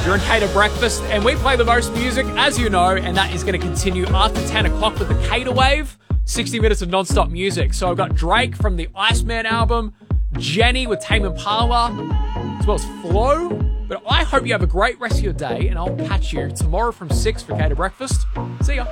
You're in Cater Breakfast, and we play the most music, as you know, and that is going to continue after 10 o'clock with the Cater Wave, 60 minutes of non-stop music. So I've got Drake from the Iceman album, Jenny with Tame Impala, as well as Flo. But I hope you have a great rest of your day, and I'll catch you tomorrow from 6 for Cater Breakfast. See ya.